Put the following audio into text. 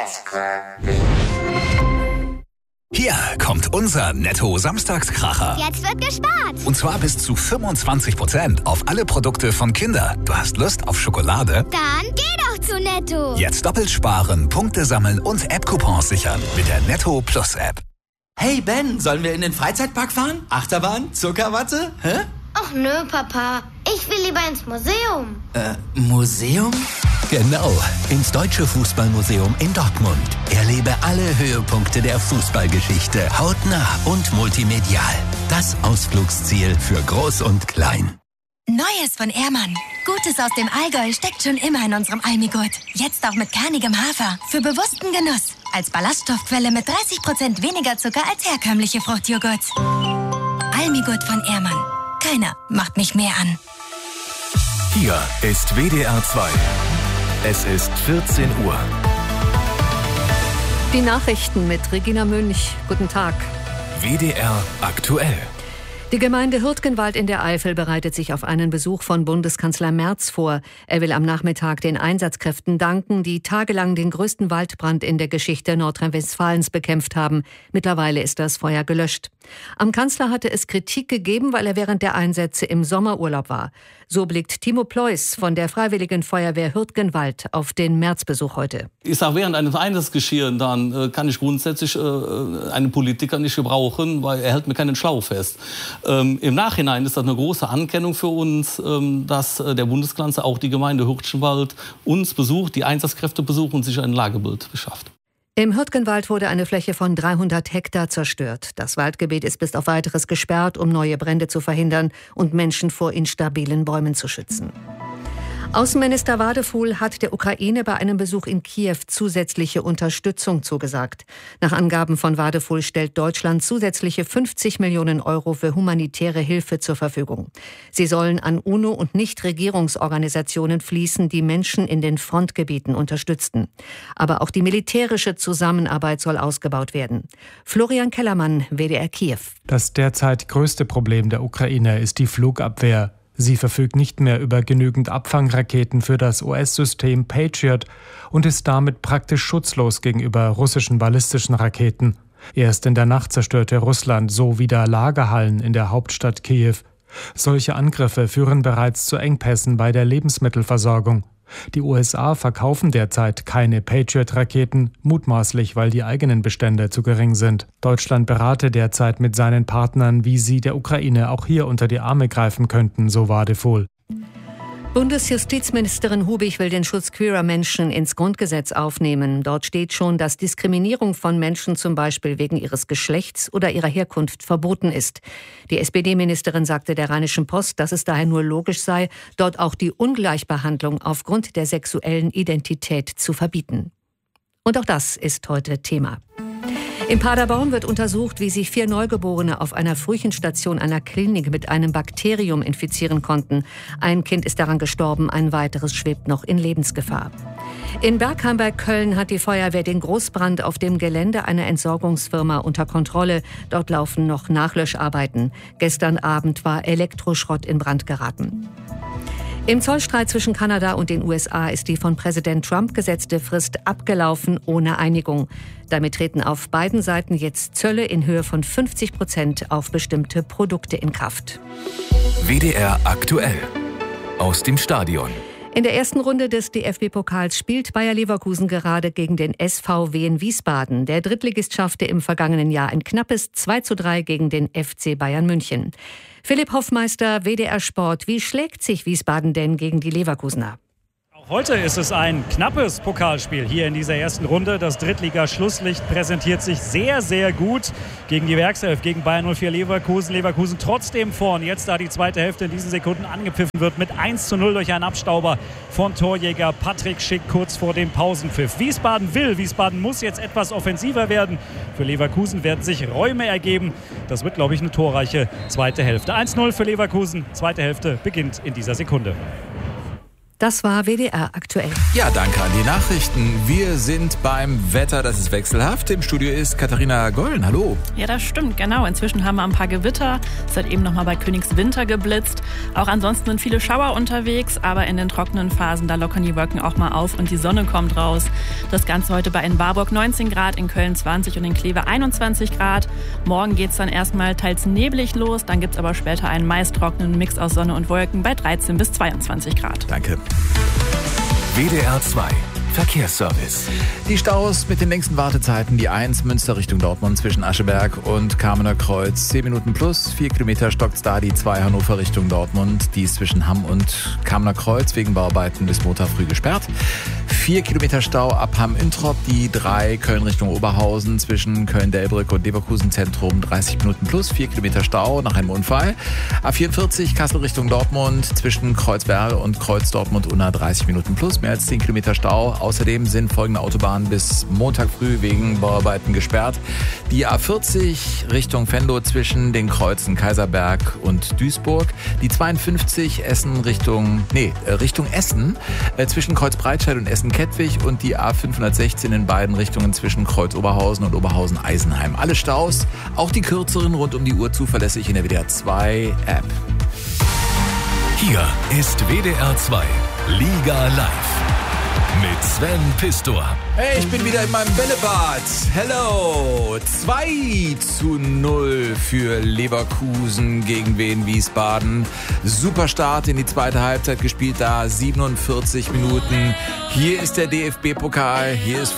Hier kommt unser Netto-Samstagskracher. Jetzt wird gespart. Und zwar bis zu 25% auf alle Produkte von Kinder. Du hast Lust auf Schokolade? Dann geh doch zu Netto. Jetzt doppelt sparen, Punkte sammeln und App-Coupons sichern mit der Netto Plus App. Hey Ben, sollen wir in den Freizeitpark fahren? Achterbahn? Zuckerwatte? Hä? Ach nö, Papa. Ich will lieber ins Museum. Museum? Genau, ins Deutsche Fußballmuseum in Dortmund. Erlebe alle Höhepunkte der Fußballgeschichte hautnah und multimedial. Das Ausflugsziel für Groß und Klein. Neues von Ehrmann. Gutes aus dem Allgäu steckt schon immer in unserem Almigurt. Jetzt auch mit kernigem Hafer. Für bewussten Genuss. Als Ballaststoffquelle mit 30% weniger Zucker als herkömmliche Fruchtjoghurts. Almigurt von Ehrmann. Keiner macht mich mehr an. Hier ist WDR 2. Es ist 14 Uhr. Die Nachrichten mit Regina Münch. Guten Tag. WDR aktuell. Die Gemeinde Hürtgenwald in der Eifel bereitet sich auf einen Besuch von Bundeskanzler Merz vor. Er will am Nachmittag den Einsatzkräften danken, die tagelang den größten Waldbrand in der Geschichte Nordrhein-Westfalens bekämpft haben. Mittlerweile ist das Feuer gelöscht. Am Kanzler hatte es Kritik gegeben, weil er während der Einsätze im Sommerurlaub war. So blickt Timo Pleuß von der Freiwilligen Feuerwehr Hürtgenwald auf den Märzbesuch heute. Ich sage, während eines Einsatzgeschehens dann kann ich grundsätzlich einen Politiker nicht gebrauchen, weil er hält mir keinen Schlauch fest. Im Nachhinein ist das eine große Anerkennung für uns, dass der Bundeskanzler auch die Gemeinde Hürtgenwald uns besucht, die Einsatzkräfte besucht und sich ein Lagebild beschafft. Im Hürtgenwald wurde eine Fläche von 300 Hektar zerstört. Das Waldgebiet ist bis auf Weiteres gesperrt, um neue Brände zu verhindern und Menschen vor instabilen Bäumen zu schützen. Außenminister Wadefuhl hat der Ukraine bei einem Besuch in Kiew zusätzliche Unterstützung zugesagt. Nach Angaben von Wadefuhl stellt Deutschland zusätzliche 50 Millionen Euro für humanitäre Hilfe zur Verfügung. Sie sollen an UNO- und Nichtregierungsorganisationen fließen, die Menschen in den Frontgebieten unterstützten. Aber auch die militärische Zusammenarbeit soll ausgebaut werden. Florian Kellermann, WDR Kiew. Das derzeit größte Problem der Ukraine ist die Flugabwehr. Sie verfügt nicht mehr über genügend Abfangraketen für das US-System Patriot und ist damit praktisch schutzlos gegenüber russischen ballistischen Raketen. Erst in der Nacht zerstörte Russland so wieder Lagerhallen in der Hauptstadt Kiew. Solche Angriffe führen bereits zu Engpässen bei der Lebensmittelversorgung. Die USA verkaufen derzeit keine Patriot-Raketen, mutmaßlich, weil die eigenen Bestände zu gering sind. Deutschland berate derzeit mit seinen Partnern, wie sie der Ukraine auch hier unter die Arme greifen könnten, so Wadefuhl. Bundesjustizministerin Hubig will den Schutz queerer Menschen ins Grundgesetz aufnehmen. Dort steht schon, dass Diskriminierung von Menschen zum Beispiel wegen ihres Geschlechts oder ihrer Herkunft verboten ist. Die SPD-Ministerin sagte der Rheinischen Post, dass es daher nur logisch sei, dort auch die Ungleichbehandlung aufgrund der sexuellen Identität zu verbieten. Und auch das ist heute Thema. In Paderborn wird untersucht, wie sich 4 Neugeborene auf einer Frühchenstation einer Klinik mit einem Bakterium infizieren konnten. Ein Kind ist daran gestorben, ein weiteres schwebt noch in Lebensgefahr. In Bergheim bei Köln hat die Feuerwehr den Großbrand auf dem Gelände einer Entsorgungsfirma unter Kontrolle. Dort laufen noch Nachlöscharbeiten. Gestern Abend war Elektroschrott in Brand geraten. Im Zollstreit zwischen Kanada und den USA ist die von Präsident Trump gesetzte Frist abgelaufen ohne Einigung. Damit treten auf beiden Seiten jetzt Zölle in Höhe von 50% auf bestimmte Produkte in Kraft. WDR aktuell. Aus dem Stadion. In der ersten Runde des DFB-Pokals spielt Bayer Leverkusen gerade gegen den SVW in Wiesbaden. Der Drittligist schaffte im vergangenen Jahr ein knappes 2:3 gegen den FC Bayern München. Philipp Hoffmeister, WDR Sport. Wie schlägt sich Wiesbaden denn gegen die Leverkusener? Heute ist es ein knappes Pokalspiel hier in dieser ersten Runde. Das Drittliga-Schlusslicht präsentiert sich sehr, sehr gut gegen die Werkself, gegen Bayern 04 Leverkusen. Leverkusen trotzdem vorn. Jetzt, da die zweite Hälfte in diesen Sekunden angepfiffen wird, mit 1:0 durch einen Abstauber von Torjäger Patrick Schick kurz vor dem Pausenpfiff. Wiesbaden muss jetzt etwas offensiver werden. Für Leverkusen werden sich Räume ergeben. Das wird, glaube ich, eine torreiche zweite Hälfte. 1:0 für Leverkusen. Zweite Hälfte beginnt in dieser Sekunde. Das war WDR aktuell. Ja, danke an die Nachrichten. Wir sind beim Wetter, das ist wechselhaft. Im Studio ist Katharina Gollen. Hallo. Ja, das stimmt, genau. Inzwischen haben wir ein paar Gewitter. Es hat eben noch mal bei Königswinter geblitzt. Auch ansonsten sind viele Schauer unterwegs, aber in den trockenen Phasen, da lockern die Wolken auch mal auf und die Sonne kommt raus. Das Ganze heute bei in Warburg 19 Grad, in Köln 20 und in Kleve 21 Grad. Morgen geht's dann erstmal teils neblig los, dann gibt's aber später einen meist trockenen Mix aus Sonne und Wolken bei 13 bis 22 Grad. Danke. WDR 2 Verkehrsservice. Die Staus mit den längsten Wartezeiten. Die 1 Münster Richtung Dortmund zwischen Ascheberg und Kamener Kreuz. 10 Minuten plus, 4 Kilometer stockt's da. Die 2 Hannover Richtung Dortmund. Die ist zwischen Hamm und Kamener Kreuz wegen Bauarbeiten bis Montag früh gesperrt. 4 Kilometer Stau ab Hamm-Introp. Die 3 Köln Richtung Oberhausen zwischen Köln-Delbrück und Leverkusen Zentrum. 30 Minuten plus, 4 Kilometer Stau nach einem Unfall. A44 Kassel Richtung Dortmund zwischen Kreuzberg und Kreuz Dortmund Unna 30 Minuten plus, mehr als 10 Kilometer Stau. Außerdem sind folgende Autobahnen bis Montag früh wegen Bauarbeiten gesperrt. Die A40 Richtung Venlo zwischen den Kreuzen Kaiserberg und Duisburg. Die 52 Richtung Essen zwischen Kreuz Breitscheid und Essen-Kettwig und die A516 in beiden Richtungen zwischen Kreuz Oberhausen und Oberhausen Eisenheim. Alle Staus, auch die kürzeren rund um die Uhr zuverlässig in der WDR 2 App. Hier ist WDR 2 Liga Live mit Sven Pistor. Hey, ich bin wieder in meinem Bällebad. Hello. 2:0 für Leverkusen gegen Wien Wiesbaden. Super Start in die zweite Halbzeit gespielt da. 47 Minuten. Hier ist der DFB-Pokal. Hier ist